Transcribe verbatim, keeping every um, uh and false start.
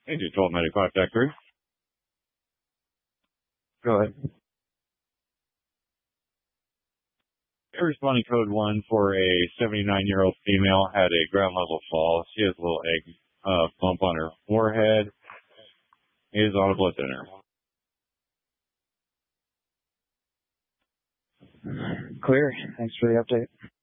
Hey, two twelve medical contact crew. Go ahead. Hey, responding code one for a seventy-nine-year-old female had a ground level fall. She has a little egg uh, bump on her forehead. Is on a blood thinner. Clear. Thanks for the update.